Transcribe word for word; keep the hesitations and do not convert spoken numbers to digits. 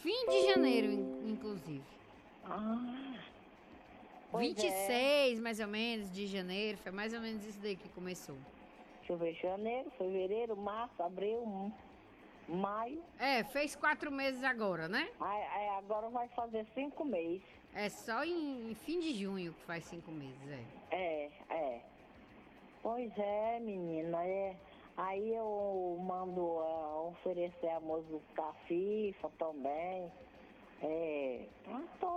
Fim de janeiro, in- inclusive. Ah, pois vinte e é. seis, mais ou menos, de janeiro. Foi mais ou menos isso daí que começou. Deixa eu ver, janeiro, fevereiro, março, abril, hum, maio. É, fez quatro meses agora, né? Aí, aí agora vai fazer cinco meses. É só em, em fim de junho que faz cinco meses, é. É, é. Pois é, menina, é. Aí eu mando ah, oferecer a música FIFA também. É, então,